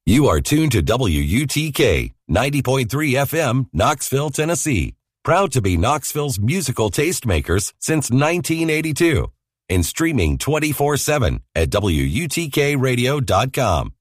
You are tuned to WUTK 90.3 FM, Knoxville, Tennessee. Proud to be Knoxville's musical tastemakers since 1982. And streaming 24/7 at WUTKradio.com.